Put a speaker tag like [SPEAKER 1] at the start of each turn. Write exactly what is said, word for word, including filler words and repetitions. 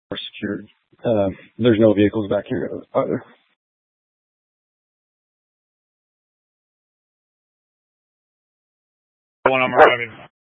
[SPEAKER 1] more secured. Uh, there's no vehicles back here either.
[SPEAKER 2] One I'm arriving.